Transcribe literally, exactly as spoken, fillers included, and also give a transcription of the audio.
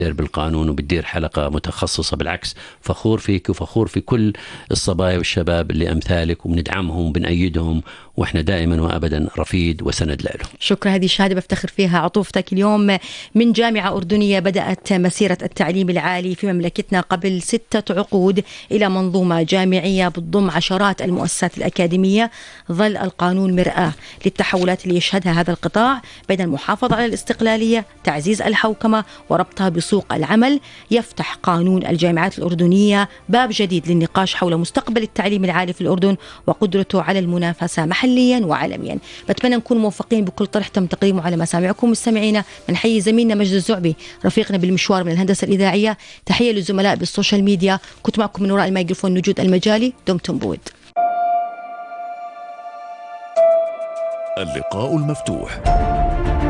بالقانون وبتدير حلقة متخصصة. بالعكس فخور فيك وفخور في كل الصبايا والشباب اللي أمثالك، وبندعمهم وبنأيدهم، وإحنا دائما وأبدا رفيد وسند لهم. شكرا. هذه الشهادة بفتخر فيها عطوفتك اليوم من جامعة أردنية بدأت مسيرة التعليم العالي في مملكتنا قبل ستة عقود إلى منظومة جامعية بتضم عشرات المؤسسات الأكاديمية. ظل القانون مرآة للتحولات اللي يشهدها هذا القطاع بين المحافظة على الاستقلالية، تعزيز الحوكمة، وربطها بسوق العمل. يفتح قانون الجامعات الأردنية باب جديد للنقاش حول مستقبل التعليم العالي في الأردن وقدرته على المنافسة محليا وعالميا. بتمنى نكون موفقين بكل طرح تم تقديمه على مسامعكم مستمعينا. بنحيي زميلنا مجد الزعبي رفيقنا بالمشوار من الهندسة الإذاعية. تحية للزملاء بالسوشيال ميديا. كنت معكم من وراء الميكروفون نجود المجالي. دمتم بود. اللقاء المفتوح.